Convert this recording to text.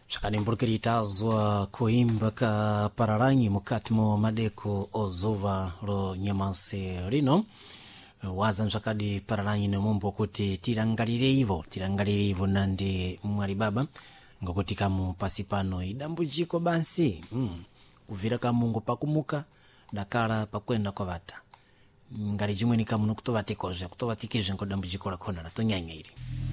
Shakani mbulukilitazwa kuimba ka pararangi mukati mo madeko ozuva ro nyamansi rino. Waza nshakadi pararangi no mumbo kuti tirangalire ivo nandi mwali baba ngokuti kamu pasipano idambujiko bansi kuvira kamungu pakumuka dakara pakwenda kwa vata ngali jimweni kamu nokutovatekoje kutovatikije nkodambujiko lakona na tonyanya iri.